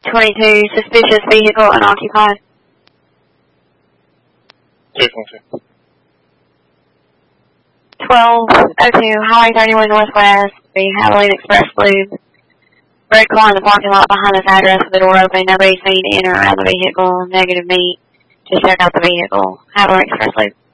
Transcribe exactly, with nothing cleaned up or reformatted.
twenty-two, suspicious vehicle unoccupied. two twenty-two. twelve oh two, Highway thirty-one Northwest, the Halloween Express Loop. Red car in the parking lot behind this address with the door open. Nobody seen to enter around the vehicle. Negative meet. Just check out the vehicle. Halloween Express Loop.